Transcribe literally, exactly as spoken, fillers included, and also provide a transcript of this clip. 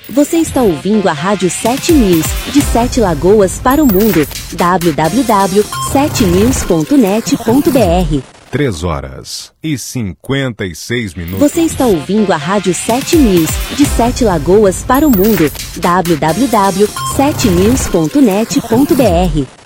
Você está ouvindo a Rádio sete News, de Sete Lagoas para o mundo. w w w ponto sete news ponto net ponto b r. três horas e cinquenta e seis minutos. Você está ouvindo a Rádio sete News, de Sete Lagoas para o mundo. w w w ponto sete news ponto net ponto b r.